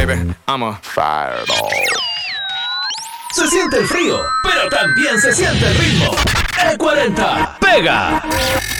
baby. I'm a fireball. Se siente el frío, pero también se siente el ritmo. E40 pega.